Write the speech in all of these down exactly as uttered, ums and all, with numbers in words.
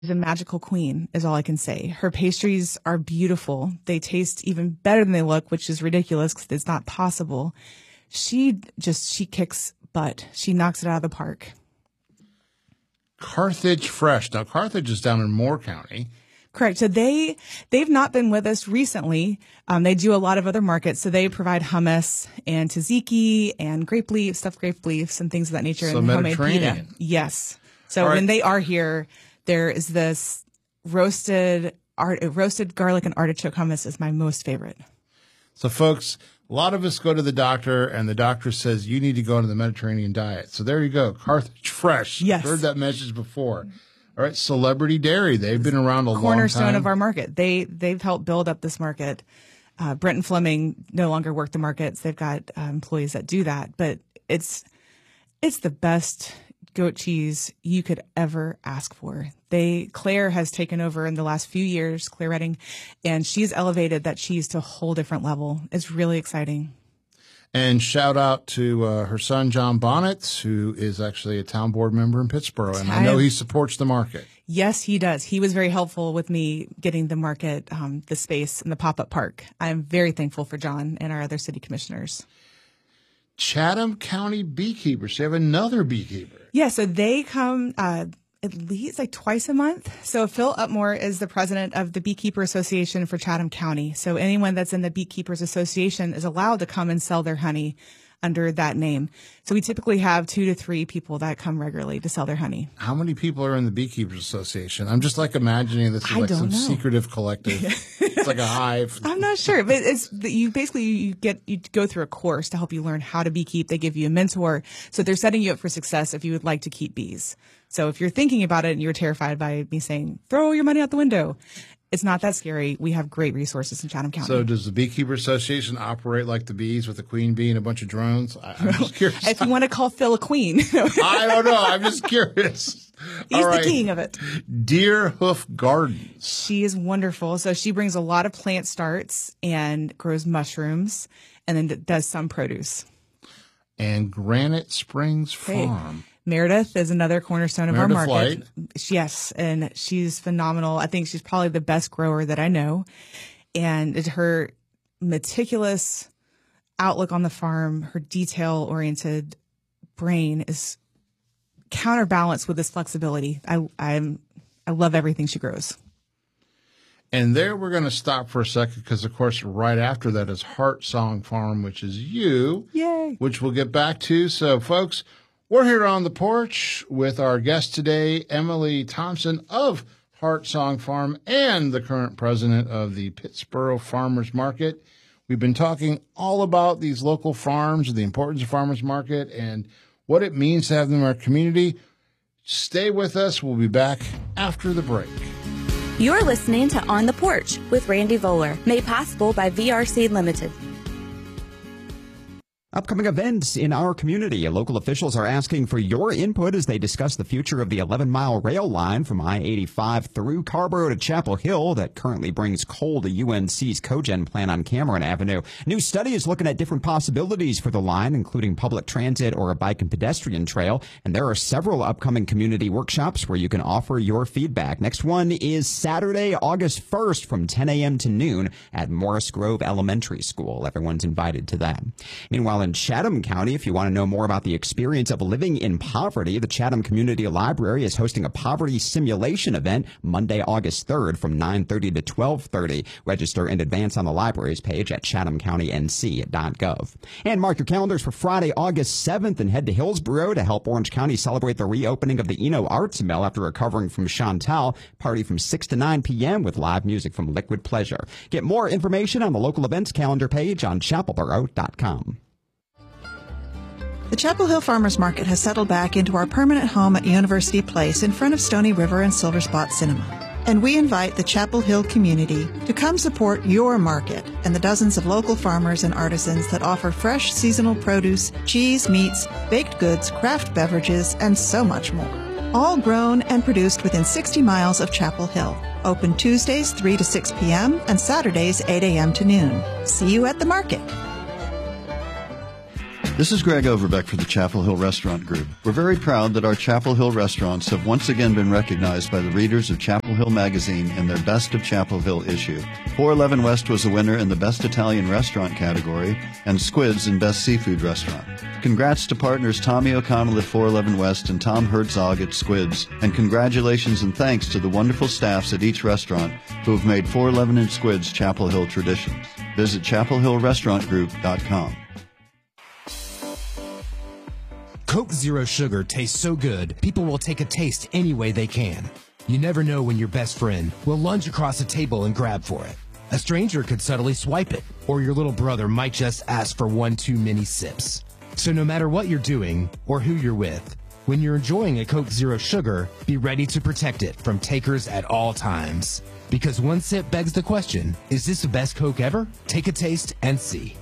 She's a magical queen is all I can say. Her pastries are beautiful. They taste even better than they look, which is ridiculous because it's not possible. She just, she kicks butt. She knocks it out of the park. Carthage Fresh. Now, Carthage is down in Moore County. Correct. So they, they've not been with us recently. Um, they do a lot of other markets. So they provide hummus and tzatziki and grape leaves, stuffed grape leaves and things of that nature. So and homemade Mediterranean. pita. Yes. So All when right. they are here, there is this roasted art, roasted garlic and artichoke hummus is my most favorite. So, folks, a lot of us go to the doctor, and the doctor says you need to go into the Mediterranean diet. So there you go, Carthage Fresh. Yes. I've heard that message before. All right, Celebrity Dairy. They've been around a long time. Cornerstone of our market. They, they've helped build up this market. Uh, Brent and Fleming no longer work the markets. They've got uh, employees that do that, but it's, it's the best goat cheese you could ever ask for. They, Claire has taken over in the last few years, Claire Redding, and she's elevated that cheese to a whole different level. It's really exciting. And shout out to uh, her son, John Bonnet, who is actually a town board member in Pittsburgh. And I know he supports the market. Yes, he does. He was very helpful with me getting the market, um, the space, and the pop-up park. I'm very thankful for John and our other city commissioners. Chatham County Beekeepers. They have another beekeeper. Yeah, so they come uh, at least like twice a month. So Phil Upmore is the president of the Beekeeper Association for Chatham County. So anyone that's in the Beekeepers Association is allowed to come and sell their honey under that name. So we typically have two to three people that come regularly to sell their honey. How many people are in the Beekeepers Association? I'm just like imagining this is I like don't some know. secretive collective. It's like a hive. I'm not sure, but it's you basically you get you go through a course to help you learn how to beekeep. They give you a mentor, so they're setting you up for success if you would like to keep bees. So if you're thinking about it and you're terrified by me saying throw your money out the window, it's not that scary. We have great resources in Chatham County. So does the Beekeeper Association operate like the bees with a queen bee and a bunch of drones? I, I'm just curious. If you want to call Phil a queen. I don't know. I'm just curious. He's All right. the king of it. Deer Hoof Gardens. She is wonderful. So she brings a lot of plant starts and grows mushrooms and then d- does some produce. And Granite Springs Hey. Farm. Meredith is another cornerstone of Meredith our market. Light. Yes, and she's phenomenal. I think she's probably the best grower that I know. And it- her meticulous outlook on the farm, her detail-oriented brain is counterbalanced with this flexibility. I I'm I love everything she grows. And there we're going to stop for a second because, of course, right after that is Heart Song Farm, which is you. Yay. Which we'll get back to. So, folks, we're here on the porch with our guest today, Emily Thompson of Heart Song Farm and the current president of the Pittsburgh Farmers Market. We've been talking all about these local farms and the importance of farmers market and what it means to have them in our community. Stay with us. We'll be back after the break. You're listening to On the Porch with Randy Voller, made possible by V R C Limited. Upcoming events in our community. Local officials are asking for your input as they discuss the future of the eleven-mile rail line from I eighty-five through Carborough to Chapel Hill that currently brings coal to U N C's cogen plant on Cameron Avenue. New study is looking at different possibilities for the line, including public transit or a bike and pedestrian trail. And there are several upcoming community workshops where you can offer your feedback. Next one is Saturday, August first from ten a.m. to noon at Morris Grove Elementary School. Everyone's invited to that. Meanwhile, in Chatham County, if you want to know more about the experience of living in poverty, the Chatham Community Library is hosting a poverty simulation event Monday, August third from nine thirty to twelve thirty. Register in advance on the library's page at chatham county n c dot gov. And mark your calendars for Friday, August seventh and head to Hillsborough to help Orange County celebrate the reopening of the Eno Arts Mill after recovering from Chantal. Party from six to nine p.m. with live music from Liquid Pleasure. Get more information on the local events calendar page on chapel borough dot com. The Chapel Hill Farmers Market has settled back into our permanent home at University Place in front of Stony River and Silver Spot Cinema. And we invite the Chapel Hill community to come support your market and the dozens of local farmers and artisans that offer fresh seasonal produce, cheese, meats, baked goods, craft beverages, and so much more. All grown and produced within sixty miles of Chapel Hill. Open Tuesdays three to six p.m. and Saturdays eight a.m. to noon. See you at the market. This is Greg Overbeck for the Chapel Hill Restaurant Group. We're very proud that our Chapel Hill restaurants have once again been recognized by the readers of Chapel Hill Magazine in their Best of Chapel Hill issue. four eleven West was a winner in the Best Italian Restaurant category, and Squids in Best Seafood Restaurant. Congrats to partners Tommy O'Connell at four eleven West and Tom Herzog at Squids, and congratulations and thanks to the wonderful staffs at each restaurant who have made four eleven and Squids Chapel Hill traditions. Visit chapel hill restaurant group dot com. Coke Zero Sugar tastes so good, people will take a taste any way they can. You never know when your best friend will lunge across a table and grab for it. A stranger could subtly swipe it, or your little brother might just ask for one too many sips. So no matter what you're doing or who you're with, when you're enjoying a Coke Zero Sugar, be ready to protect it from takers at all times. Because one sip begs the question, is this the best Coke ever? Take a taste and see.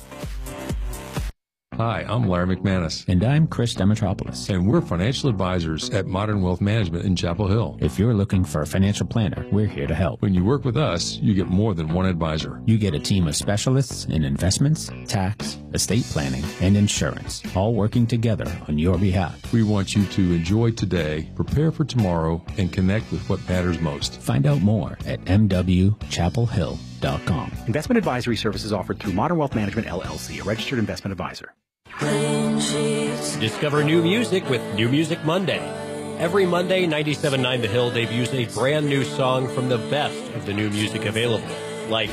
Hi, I'm Larry McManus. And I'm Chris Demetropoulos. And we're financial advisors at Modern Wealth Management in Chapel Hill. If you're looking for a financial planner, we're here to help. When you work with us, you get more than one advisor. You get a team of specialists in investments, tax, estate planning, and insurance, all working together on your behalf. We want you to enjoy today, prepare for tomorrow, and connect with what matters most. Find out more at m w chapel hill dot com. Investment advisory services offered through Modern Wealth Management, L L C, a registered investment advisor. Discover new music with New Music Monday. Every Monday, ninety-seven point nine The Hill debuts a brand new song from the best of the new music available, like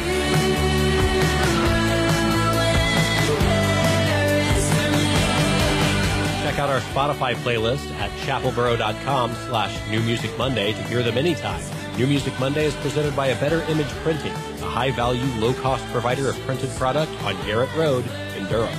check out our Spotify playlist at chapelboro.com slash New Music Monday to hear them anytime. New Music Monday is presented by A Better Image Printing, a high-value, low-cost provider of printed product on Garrett Road in Durham.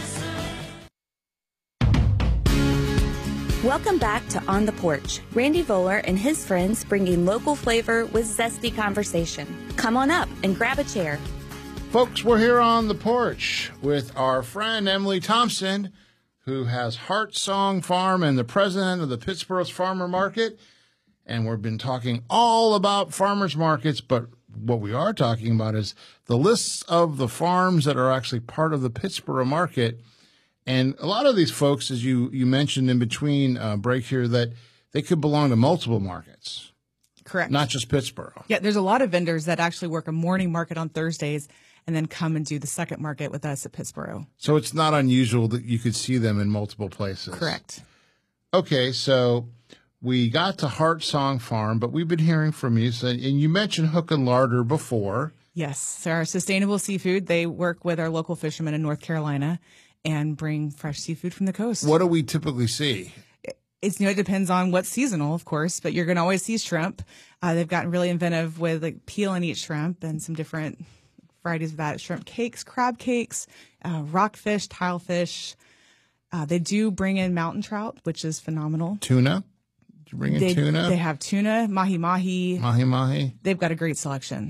Welcome back to On the Porch. Randy Voller and his friends bringing local flavor with zesty conversation. Come on up and grab a chair. Folks, we're here on the porch with our friend Emily Thompson, who has Heart Song Farm and the president of the Pittsboro Farmer Market. And we've been talking all about farmers markets, but what we are talking about is the lists of the farms that are actually part of the Pittsboro market. And a lot of these folks, as you, you mentioned in between uh, break here, that they could belong to multiple markets. Correct. Not just Pittsboro. Yeah, there's a lot of vendors that actually work a morning market on Thursdays and then come and do the second market with us at Pittsboro. So it's not unusual that you could see them in multiple places. Correct. Okay, so we got to Heart Song Farm, but we've been hearing from you, so, and you mentioned Hook and Larder before. Yes, so our sustainable seafood, they work with our local fishermen in North Carolina and bring fresh seafood from the coast. What do we typically see? It's, you know, it depends on what's seasonal, of course, but you're going to always see shrimp. Uh, they've gotten really inventive with like peel and eat shrimp and some different varieties of that. Shrimp cakes, crab cakes, uh, rockfish, tilefish. Uh, they do bring in mountain trout, which is phenomenal. Tuna? Did you bring in they, tuna? They have tuna, mahi-mahi. Mahi-mahi. They've got a great selection.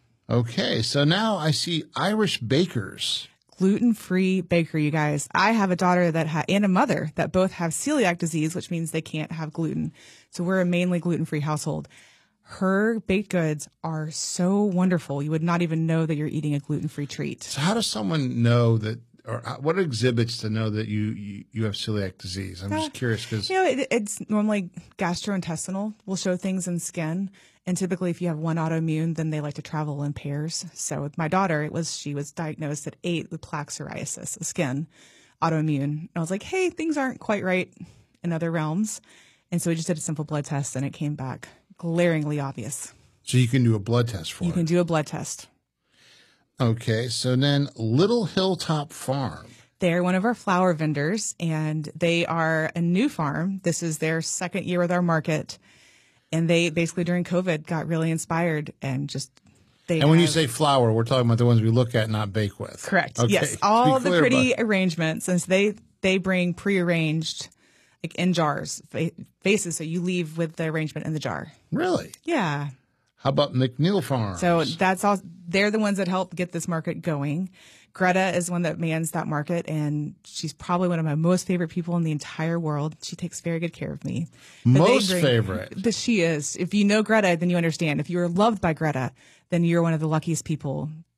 Okay, so now I see Irish Bakers. Gluten-free bakery, you guys. I have a daughter that ha- and a mother that both have celiac disease, which means they can't have gluten. So we're a mainly gluten-free household. Her baked goods are so wonderful. You would not even know that you're eating a gluten-free treat. So how does someone know that, or what exhibits to know that you, you, you have celiac disease? I'm uh, just curious because... You know, it, it's normally gastrointestinal. We'll show things in skin. And typically, if you have one autoimmune, then they like to travel in pairs. So with my daughter, it was she was diagnosed at eight with plaque psoriasis, a skin autoimmune. And I was like, hey, things aren't quite right in other realms. And so we just did a simple blood test, and it came back glaringly obvious. So you can do a blood test for you it? You can do a blood test. Okay, so then Little Hilltop Farm. They're one of our flower vendors, and they are a new farm. This is their second year with our market. And they basically during COVID got really inspired and just they. And when have, you say flower, we're talking about the ones we look at, not bake with. Correct. Okay. Yes, all the pretty about... arrangements, and so they they bring prearranged, like in jars, vases, so you leave with the arrangement in the jar. Really? Yeah. How about McNeil Farms? So that's all. They're the ones that help get this market going. Greta is one that mans that market, and she's probably one of my most favorite people in the entire world. She takes very good care of me. But most bring, favorite? But she is. If you know Greta, then you understand. If you are loved by Greta, then you're one of the luckiest people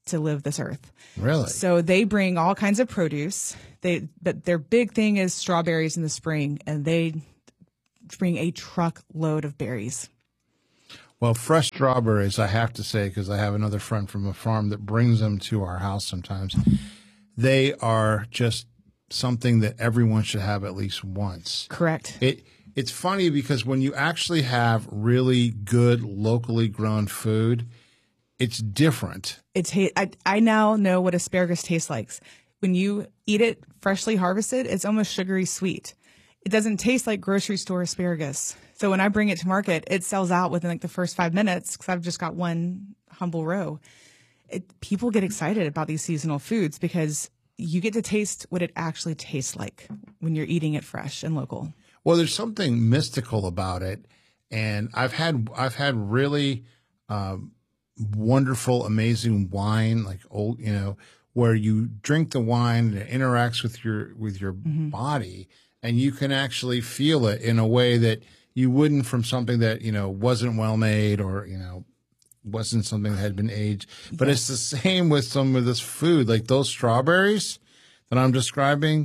to live this earth. Really? So they bring all kinds of produce. They, but their big thing is strawberries in the spring, and they bring a truckload of berries. Well, fresh strawberries, I have to say, because I have another friend from a farm that brings them to our house sometimes. They are just something that everyone should have at least once. Correct. It It's funny because when you actually have really good locally grown food, it's different. It's I, I now know what asparagus tastes like. When you eat it freshly harvested, it's almost sugary sweet. It doesn't taste like grocery store asparagus. So when I bring it to market, it sells out within like the first five minutes because I've just got one humble row. It, people get excited about these seasonal foods because you get to taste what it actually tastes like when you're eating it fresh and local. Well, there's something mystical about it, and I've had I've had really um, wonderful, amazing wine, like old, you know, where you drink the wine and it interacts with your with your mm-hmm. body, and you can actually feel it in a way that you wouldn't from something that, you know, wasn't well made or, you know, wasn't something that had been aged. But yes. It's the same with some of this food, like those strawberries that I'm describing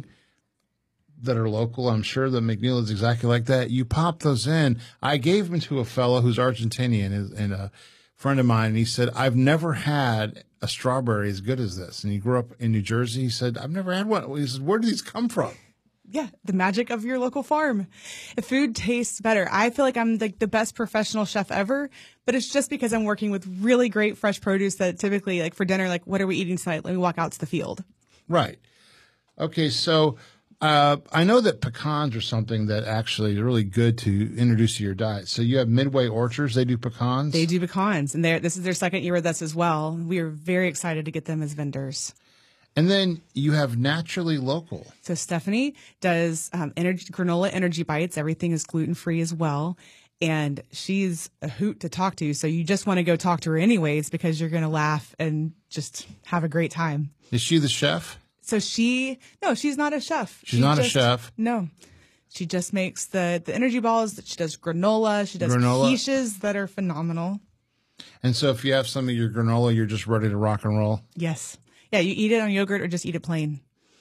that are local. I'm sure that McNeil is exactly like that. You pop those in. I gave them to a fellow who's Argentinian and a friend of mine, and he said, I've never had a strawberry as good as this. And he grew up in New Jersey. He said, I've never had one. He said, where do these come from? Yeah, the magic of your local farm. The food tastes better. I feel like I'm like the best professional chef ever, but it's just because I'm working with really great fresh produce that typically, like for dinner, like what are we eating tonight? Let me walk out to the field. Right. Okay, so uh, I know that pecans are something that actually is really good to introduce to your diet. So you have Midway Orchards. They do pecans? They do pecans, and this is their second year with us as well. We are very excited to get them as vendors. And then you have Naturally Local. So Stephanie does um, energy, granola energy bites. Everything is gluten-free as well. And she's a hoot to talk to. So you just want to go talk to her anyways because you're going to laugh and just have a great time. Is she the chef? So she, no, she's not a chef. She's she not just, a chef? No. She just makes the, the energy balls. She does granola. She does granola. quiches that are phenomenal. And so if you have some of your granola, you're just ready to rock and roll? Yes. Yeah, you eat it on yogurt or just eat it plain.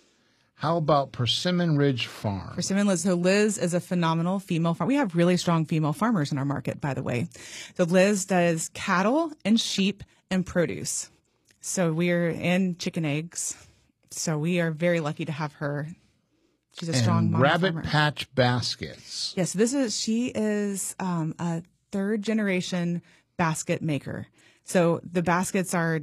How about Persimmon Ridge Farm? Persimmon Liz. So Liz is a phenomenal female farm. We have really strong female farmers in our market, by the way. So Liz does cattle and sheep and produce. So we're in chicken eggs. So we are very lucky to have her. She's a and strong mom Rabbit farmer. Patch Baskets. Yes, yeah, so this is she is um, a third generation basket maker. So the baskets are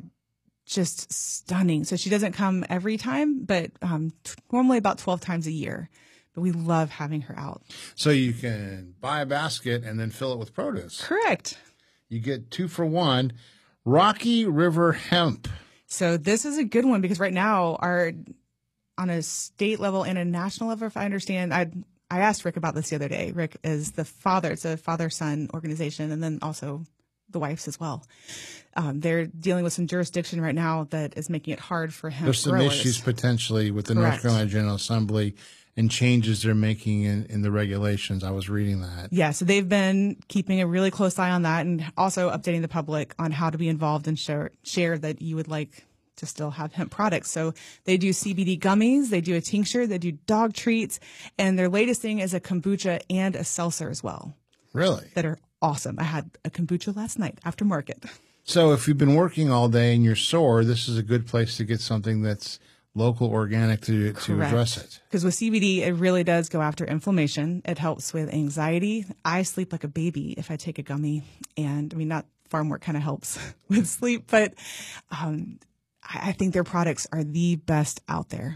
just stunning. So she doesn't come every time, but um, t- normally about twelve times a year. But we love having her out. So you can buy a basket and then fill it with produce. Correct. You get two for one. Rocky River Hemp. So this is a good one because right now, our on a state level and a national level, if I understand, I I asked Rick about this the other day. Rick is the father. It's a father-son organization, and then also the wife's as well. Um, they're dealing with some jurisdiction right now that is making it hard for hemp There's some growers. issues potentially with the Correct. North Carolina General Assembly and changes they're making in, in the regulations. I was reading that. Yeah, so they've been keeping a really close eye on that and also updating the public on how to be involved and share, share that you would like to still have hemp products. So they do C B D gummies, they do a tincture, they do dog treats, and their latest thing is a kombucha and a seltzer as well. Really? That are awesome. I had a kombucha last night after market. So if you've been working all day and you're sore, this is a good place to get something that's local, organic to, to address it. Because with C B D, it really does go after inflammation. It helps with anxiety. I sleep like a baby if I take a gummy. And I mean, not farm work kind of helps with sleep, but um, I, I think their products are the best out there.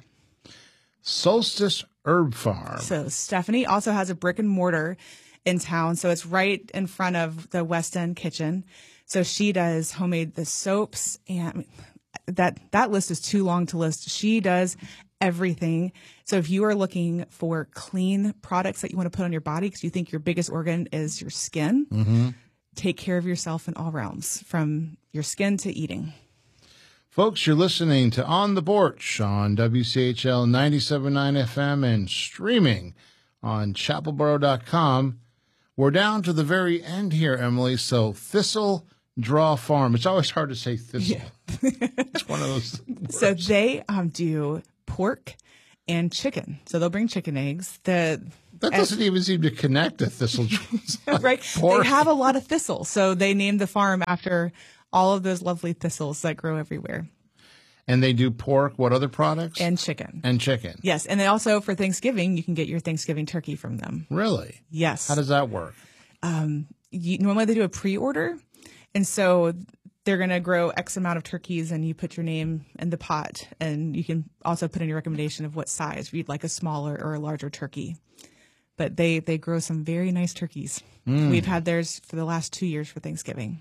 Solstice Herb Farm. So Stephanie also has a brick and mortar in town. So it's right in front of the West End kitchen. So she does homemade the soaps, and I mean, that that list is too long to list. She does everything. So if you are looking for clean products that you want to put on your body because you think your biggest organ is your skin, mm-hmm. take care of yourself in all realms, from your skin to eating. Folks, you're listening to On the Porch on W C H L ninety-seven point nine F M and streaming on chapel boro dot com. We're down to the very end here, Emily. So Thistle Draw Farm. It's always hard to say Thistle. Yeah. It's one of those words. So they um, do pork and chicken. So they'll bring chicken eggs. The That doesn't even seem to connect to thistle. Like right. pork. They have a lot of thistle. So they named the farm after all of those lovely thistles that grow everywhere. And they do pork. What other products? And chicken. And chicken. Yes. And they also, for Thanksgiving, you can get your Thanksgiving turkey from them. Really? Yes. How does that work? Um, you, normally they do a pre-order. And so they're going to grow X amount of turkeys and you put your name in the pot. And you can also put in your recommendation of what size. You'd like a smaller or a larger turkey. But they, they grow some very nice turkeys. Mm. We've had theirs for the last two years for Thanksgiving.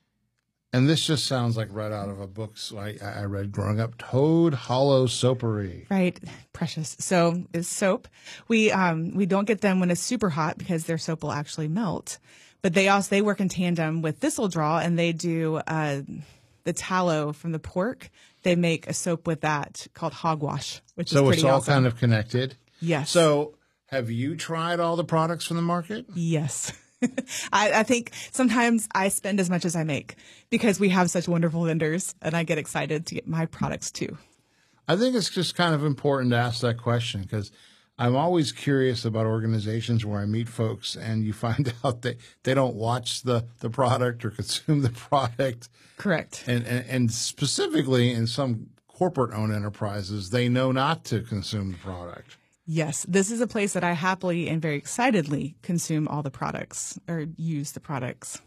And this just sounds like right out of a book I, I read growing up, Toad Hollow Soapery. Right. Precious. So it's soap. We um we don't get them when it's super hot because their soap will actually melt. But they also they work in tandem with Thistle Draw, and they do uh, the tallow from the pork. They make a soap with that called Hogwash, which so is pretty it's all awesome. kind of connected. Yes. So have you tried all the products from the market? Yes. I, I think sometimes I spend as much as I make because we have such wonderful vendors, and I get excited to get my products too. I think it's just kind of important to ask that question because I'm always curious about organizations where I meet folks and you find out that they don't watch the, the product or consume the product. Correct. And, and, and specifically in some corporate-owned enterprises, they know not to consume the product. Yes, this is a place that I happily and very excitedly consume all the products or use the products.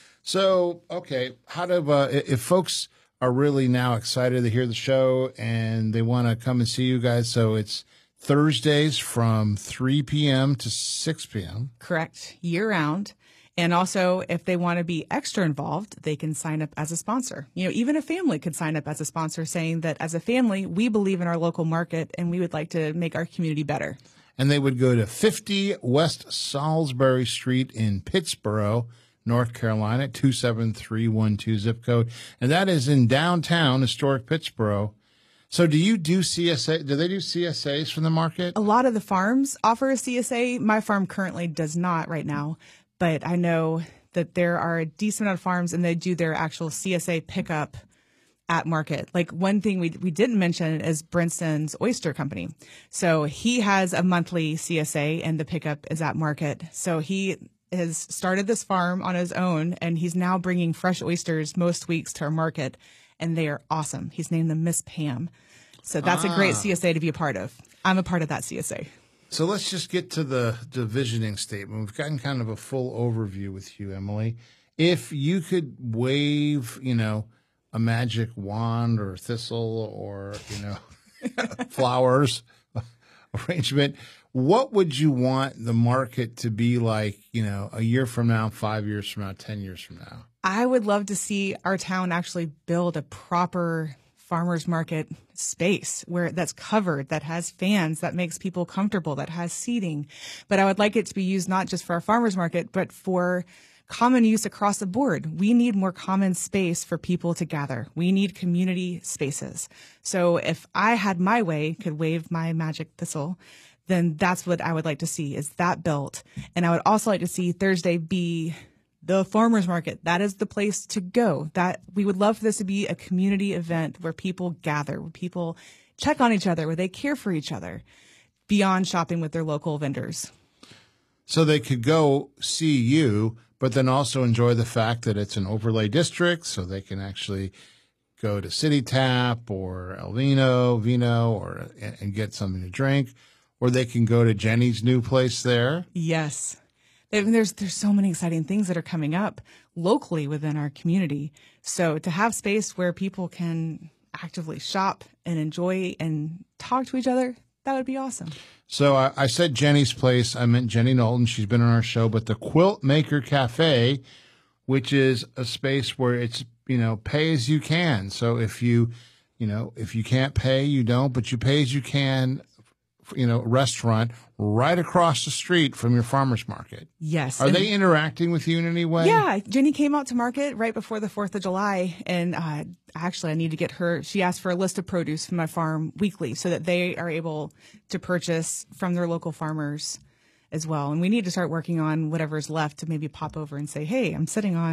So, okay, how do uh, if folks are really now excited to hear the show and they want to come and see you guys, so it's Thursdays from three p.m. to six p.m. Correct, year round. And also, if they want to be extra involved, they can sign up as a sponsor. You know, even a family could sign up as a sponsor saying that as a family, we believe in our local market and we would like to make our community better. And they would go to fifty West Salisbury Street in Pittsboro, North Carolina, two seven three one two zip code. And that is in downtown historic Pittsboro. So do you do C S A? Do they do C S As from the market? A lot of the farms offer a C S A. My farm currently does not right now. But I know that there are a decent amount of farms and they do their actual C S A pickup at market. Like one thing we we didn't mention is Brinson's Oyster Company. So he has a monthly C S A and the pickup is at market. So he has started this farm on his own and he's now bringing fresh oysters most weeks to our market and they are awesome. He's named them Miss Pam. So that's ah. a great C S A to be a part of. I'm a part of that C S A. So let's just get to the divisioning statement. We've gotten kind of a full overview with you, Emily. If you could wave, you know, a magic wand or thistle or, you know, flowers arrangement, what would you want the market to be like, you know, a year from now, five years from now, ten years from now? I would love to see our town actually build a proper farmers market space where that's covered, that has fans, that makes people comfortable, that has seating. But I would like it to be used not just for our farmers market, but for common use across the board. We need more common space for people to gather. We need community spaces. So if I had my way, could wave my magic thistle, then that's what I would like to see, is that built. And I would also like to see Thursday be the farmers market. That is the place to go. That we would love for this to be a community event where people gather, where people check on each other, where they care for each other beyond shopping with their local vendors. So they could go see you, but then also enjoy the fact that it's an overlay district, so they can actually go to City Tap or El Vino, Vino, or and get something to drink, or they can go to Jenny's new place there. Yes. There's there's so many exciting things that are coming up locally within our community. So to have space where people can actively shop and enjoy and talk to each other, that would be awesome. So I, I said Jenny's place. I meant Jenny Knowlton. She's been on our show. But the Quilt Maker Cafe, which is a space where it's, you know, pay as you can. So if you, you know, if you can't pay, you don't, but you pay as you can, you know, restaurant right across the street from your farmer's market. Yes. Are they interacting with you in any way? Yeah. Jenny came out to market right before the fourth of July. And uh, actually, I need to get her. She asked for a list of produce from my farm weekly so that they are able to purchase from their local farmers as well. And we need to start working on whatever's left to maybe pop over and say, hey, I'm sitting on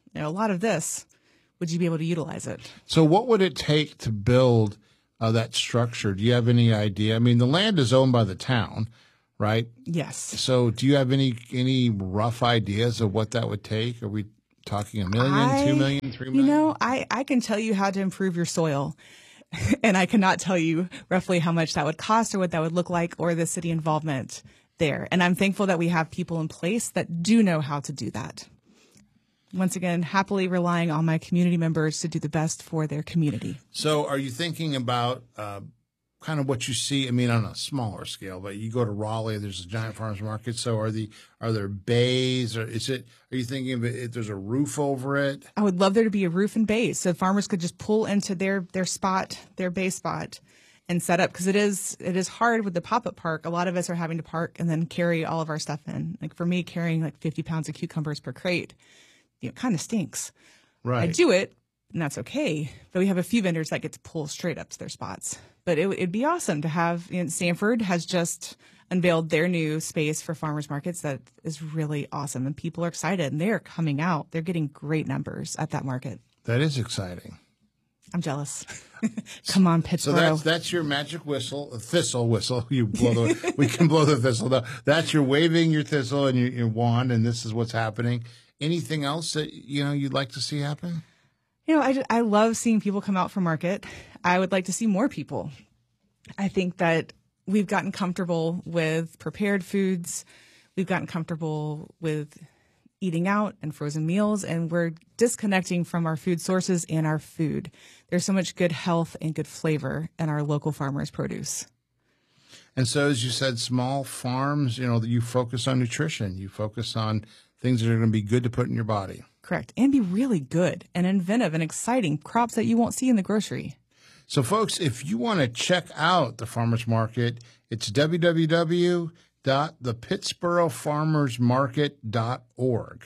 you know, a lot of this, would you be able to utilize it? So what would it take to build uh, that structure? Do you have any idea? I mean, the land is owned by the town, right? Yes. So do you have any any rough ideas of what that would take? Are we talking a million, I, two million, three million? You know, I, I can tell you how to improve your soil. And I cannot tell you roughly how much that would cost or what that would look like or the city involvement there. And I'm thankful that we have people in place that do know how to do that. Once again, happily relying on my community members to do the best for their community. So are you thinking about uh, kind of what you see? I mean, on a smaller scale, but you go to Raleigh, there's a giant farmers market. So are the are there bays, or is it? Are you thinking of it, if there's a roof over it? I would love there to be a roof and bays so farmers could just pull into their their spot, their bay spot, and set up, because it is it is hard with the pop-up park. A lot of us are having to park and then carry all of our stuff in. Like for me, carrying like fifty pounds of cucumbers per crate, you know, kind of stinks. Right. I do it, and that's okay. But we have a few vendors that get to pull straight up to their spots. But it, it'd be awesome to have. You know, Sanford has just unveiled their new space for farmers markets that is really awesome, and people are excited, and they are coming out. They're getting great numbers at that market. That is exciting. I'm jealous. Come on, Pittsburgh. So that's that's your magic whistle, thistle whistle. You blow the. We can blow the thistle. No, that's your waving your thistle and your, your wand, and this is what's happening. Anything else that you know you'd like to see happen? You know, I just, I love seeing people come out for market. I would like to see more people. I think that we've gotten comfortable with prepared foods. We've gotten comfortable with eating out and frozen meals, and we're disconnecting from our food sources and our food. There's so much good health and good flavor in our local farmers' produce. And so, as you said, small farms, you know, that you focus on nutrition. You focus on things that are going to be good to put in your body. Correct. And be really good and inventive and exciting crops that you won't see in the grocery. So, folks, if you want to check out the farmers market, it's w w w dot the pittsboro farmers market dot org.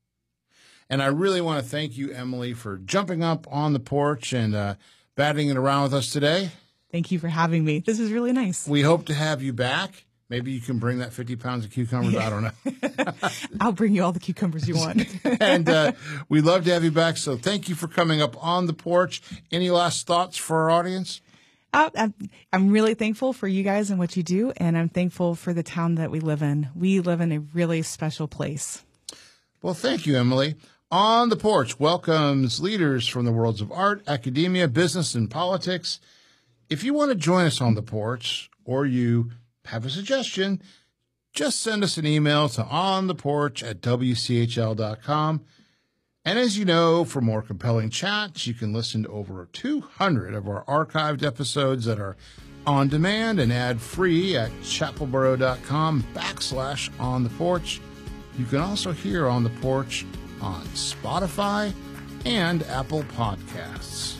And I really want to thank you, Emily, for jumping up on the porch and uh, batting it around with us today. Thank you for having me. This is really nice. We hope to have you back. Maybe you can bring that fifty pounds of cucumbers. I don't know. I'll bring you all the cucumbers you want. And uh, we'd love to have you back. So thank you for coming up on the porch. Any last thoughts for our audience? Uh, I'm, I'm really thankful for you guys and what you do, and I'm thankful for the town that we live in. We live in a really special place. Well, thank you, Emily. On the Porch welcomes leaders from the worlds of art, academia, business, and politics. If you want to join us on the porch, or you have a suggestion, just send us an email to ontheporch at w c h l dot com. And as you know, for more compelling chats, you can listen to over two hundred of our archived episodes that are on demand and ad-free at chapelboro.com backslash on the porch. You can also hear On the Porch on Spotify and Apple Podcasts.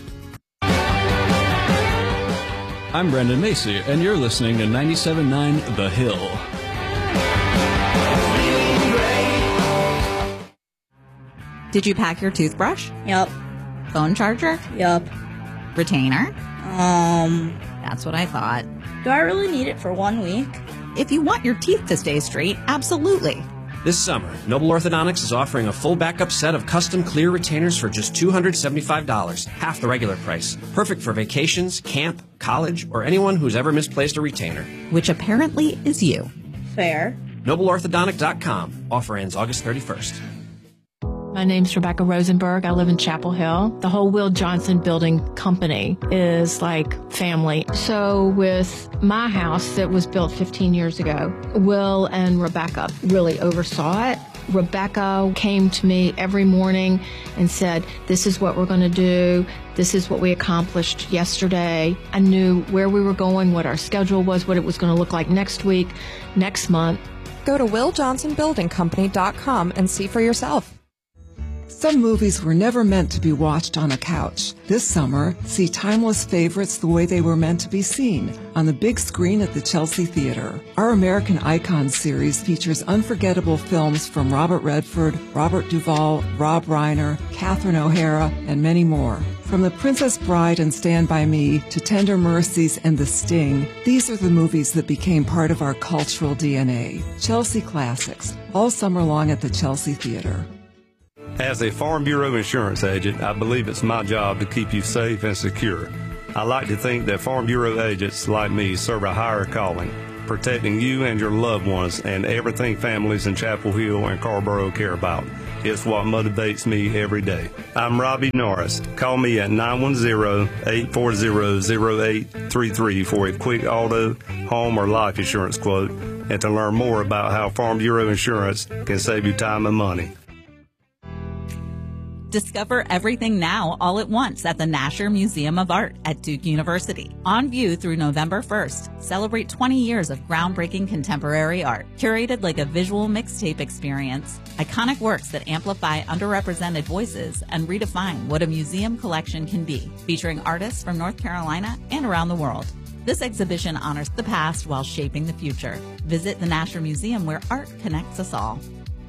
I'm Brendan Macy, and you're listening to ninety-seven point nine The Hill. Did you pack your toothbrush? Yep. Phone charger? Yep. Retainer? Um, That's what I thought. do I really need it for one week? If you want your teeth to stay straight, absolutely. This summer, Noble Orthodontics is offering a full backup set of custom clear retainers for just two hundred seventy-five dollars, half the regular price. Perfect for vacations, camp, college, or anyone who's ever misplaced a retainer. Which apparently is you. Fair. noble orthodontic dot com. Offer ends August thirty-first. My name's Rebecca Rosenberg. I live in Chapel Hill. The whole Will Johnson Building Company is like family. So with my house that was built fifteen years ago, Will and Rebecca really oversaw it. Rebecca came to me every morning and said, this is what we're going to do. This is what we accomplished yesterday. I knew where we were going, what our schedule was, what it was going to look like next week, next month. Go to will johnson building company dot com and see for yourself. Some movies were never meant to be watched on a couch. This summer, see timeless favorites the way they were meant to be seen on the big screen at the Chelsea Theater. Our American Icons series features unforgettable films from Robert Redford, Robert Duvall, Rob Reiner, Catherine O'Hara, and many more. From The Princess Bride and Stand By Me to Tender Mercies and The Sting, these are the movies that became part of our cultural D N A. Chelsea Classics, all summer long at the Chelsea Theater. As a Farm Bureau insurance agent, I believe it's my job to keep you safe and secure. I like to think that Farm Bureau agents like me serve a higher calling, protecting you and your loved ones and everything families in Chapel Hill and Carrboro care about. It's what motivates me every day. I'm Robbie Norris. Call me at nine one zero, eight four zero, zero eight three three for a quick auto, home, or life insurance quote, and to learn more about how Farm Bureau Insurance can save you time and money. Discover everything now all at once at the Nasher Museum of Art at Duke University. On view through November first, celebrate twenty years of groundbreaking contemporary art, curated like a visual mixtape experience. Iconic works that amplify underrepresented voices and redefine what a museum collection can be, featuring artists from North Carolina and around the world. This exhibition honors the past while shaping the future. Visit the Nasher Museum, where art connects us all.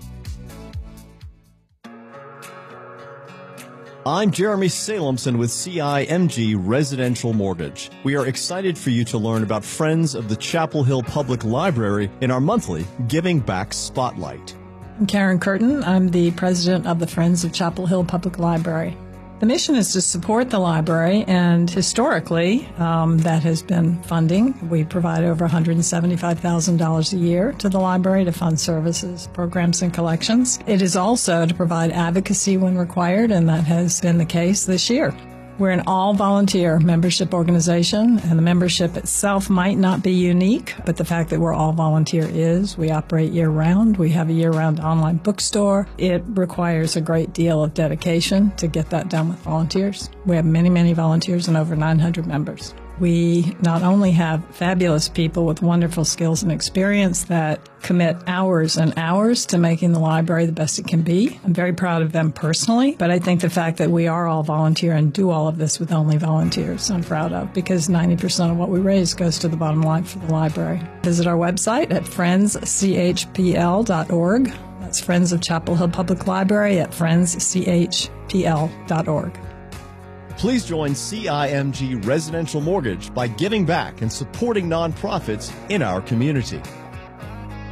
I'm Jeremy Salemson with C I M G Residential Mortgage. We are excited for you to learn about Friends of the Chapel Hill Public Library in our monthly Giving Back Spotlight. I'm Karen Curtin. I'm the president of the Friends of Chapel Hill Public Library. The mission is to support the library, and historically, um, that has been funding. We provide over one hundred seventy-five thousand dollars a year to the library to fund services, programs, and collections. It is also to provide advocacy when required, and that has been the case this year. We're an all-volunteer membership organization, and the membership itself might not be unique, but the fact that we're all volunteer is. We operate year-round. We have a year-round online bookstore. It requires a great deal of dedication to get that done with volunteers. We have many, many volunteers and over nine hundred members. We not only have fabulous people with wonderful skills and experience that commit hours and hours to making the library the best it can be. I'm very proud of them personally, but I think the fact that we are all volunteer and do all of this with only volunteers, I'm proud of, because ninety percent of what we raise goes to the bottom line for the library. Visit our website at friends c h p l dot org. That's Friends of Chapel Hill Public Library at friends c h p l dot org. Please join C I M G Residential Mortgage by giving back and supporting nonprofits in our community.